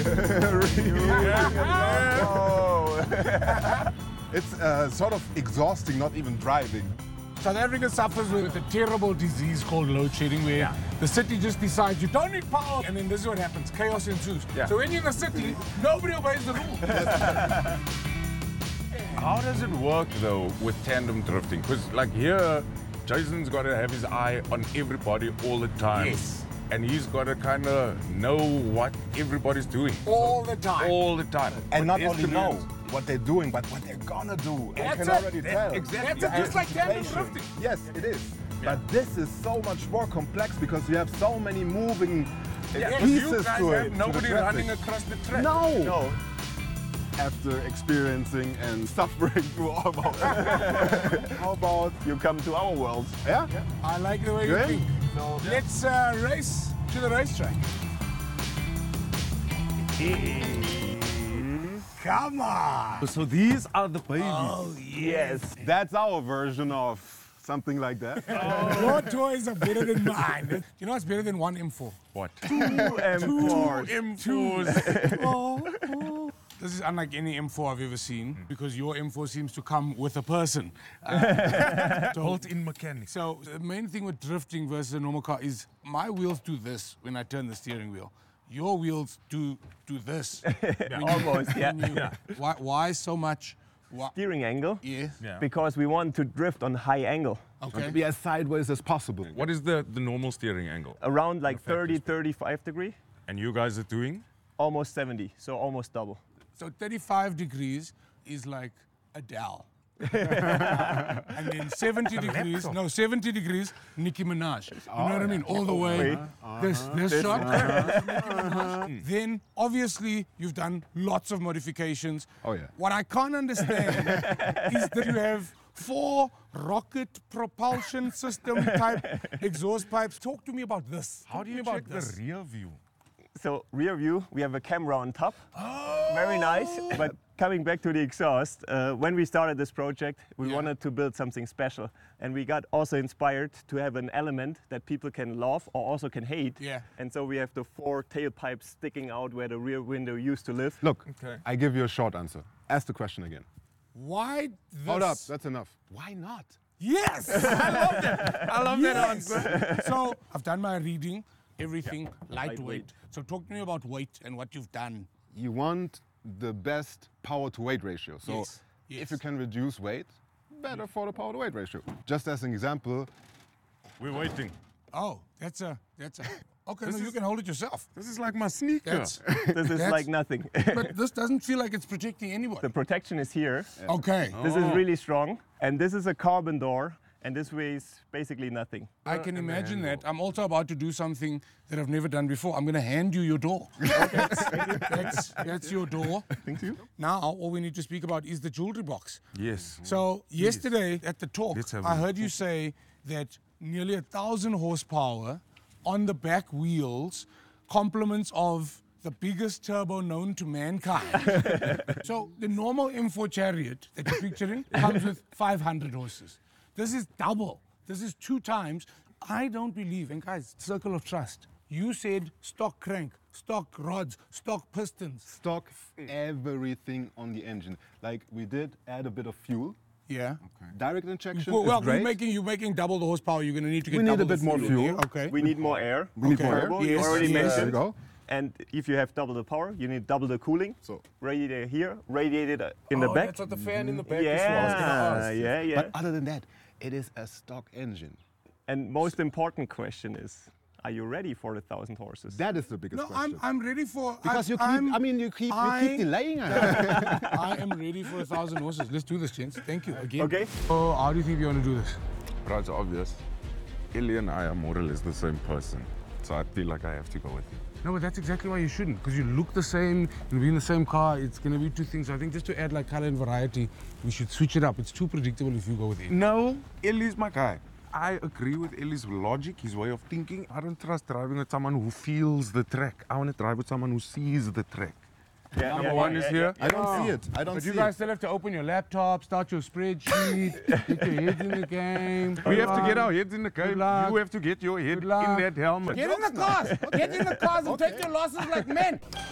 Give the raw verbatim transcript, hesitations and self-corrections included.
It's uh, sort of exhausting, not even driving. South Africa suffers with a terrible disease called load shedding, where yeah. the city just decides you don't need power, and then this is what happens: chaos ensues. Yeah. So when you're in the city, nobody obeys the rules. How does it work though with tandem drifting? Because like here, Jason's got to have his eye on everybody all the time. Yes. And he's got to kind of know what everybody's doing. All the time. All the time. And not only know what they're doing, but what they're gonna do. I can already tell. Exactly. That's just like tandem drifting. Yes, it is. Yeah. But this is so much more complex because you have so many moving yeah, pieces you guys to have it. nobody running across the track. No. No. After experiencing and suffering through all of it. How about you come to our world? Yeah? yeah. I like the way Good. you think. So let's uh, race to the racetrack. Come on! So these are the babies. Oh, yes. That's our version of something like that. Oh. Your toys are better than mine. You know what's better than one M four? What? Two M fours. Two M fours. oh, oh. This is unlike any M four I've ever seen because your M four seems to come with a person. Uh, so, Built-in mechanics. So the main thing with drifting versus a normal car is my wheels do this when I turn the steering wheel. Your wheels do do this. Yeah, almost, yeah. You, yeah. Why, why so much? Why? Steering angle? Yeah. Yeah. Because we want to drift on high angle. Okay. To be as sideways as possible. What is the, the normal steering angle? Around like thirty, thirty-five degree. And you guys are doing? Almost seventy, so almost double. So thirty-five degrees is like Adele. And then seventy degrees, no, seventy degrees, Nicki Minaj. You know what I mean? All the way. Uh-huh. This, this, This. shot. Uh-huh. Then, obviously, you've done lots of modifications. Oh, yeah. What I can't understand is that you have four rocket propulsion system type exhaust pipes. Talk to me about this. How do you Talk check to me about the rear view? So rear view, we have a camera on top. Oh. Very nice. But coming back to the exhaust, uh, when we started this project, we Yeah. wanted to build something special. And we got also inspired to have an element that people can love or also can hate. Yeah. And so we have the four tailpipes sticking out where the rear window used to live. Look, Okay. I give you a short answer. Ask the question again. Why this? Hold up, that's enough. Why not? Yes! I love that. I love that answer. So I've done my reading, everything lightweight. Lightweight. So talk to me about weight and what you've done. You want the best power to weight ratio. So Yes, yes. if you can reduce weight, better for the power to weight ratio. Just as an example, We're waiting. Oh, that's a, that's a, okay, This no, you is- can hold it yourself. This is like my sneaker. That's, This is That's- like nothing. but this doesn't feel like it's protecting anyone. The protection is here. Okay. This is really strong. And this is a carbon door. And this weighs basically nothing. I can imagine that. I'm also about to do something that I've never done before. I'm going to hand you your door. that's, that's, that's your door. thank you. Now, all we need to speak about is the jewelry box. Yes. So yesterday at the talk, Let's have I a heard you say that nearly a thousand horsepower on the back wheels, compliments of the biggest turbo known to mankind. So the normal M four Chariot that you're picturing comes with five hundred horses. This is double. This is two times. I don't believe, and guys, circle of trust. You said stock crank, stock rods, stock pistons. Stock everything on the engine. Like we did add a bit of fuel. Yeah. Direct injection Well, is well great. you're making you're making double the horsepower. You're going to need to get We need double a bit the more in fuel. here. Okay. We need more air. We need Okay. more air. Turbo, Yes, you already yes. There mentioned. you go. And if you have double the power, you need double the cooling. So, Radiator here, radiator in the Oh, back. that's what the fan in the back is. Yeah, yeah, yeah. but other than that, it is a stock engine. And most important question is, are you ready for the thousand horses? That is the biggest No, question. I'm I'm ready for. because I, you keep, I'm, I mean, you keep, I- you keep delaying it. I am ready for a thousand horses. Let's do this, gents. Thank you again. Okay. Oh, how do you think you want to do this? Bro, it's obvious. Illy and I are more or less the same person. So I feel like I have to go with you. No, but that's exactly why you shouldn't, because you look the same, you'll be in the same car, it's going to be two things. I think just to add like color and variety, we should switch it up. It's too predictable if you go with it. No, Illy's my guy. I agree with Illy's logic, his way of thinking. I don't trust driving with someone who feels the track. I want to drive with someone who sees the track. Yeah, Number yeah, one yeah, is yeah, here. I don't see it. I don't But see you guys it. still have to open your laptop, start your spreadsheet, get your heads in the game. We Good have to get luck. our heads in the Good game. luck. You have to get your head Good luck. in that helmet. Get in the cars! Get in the cars and take your losses like men!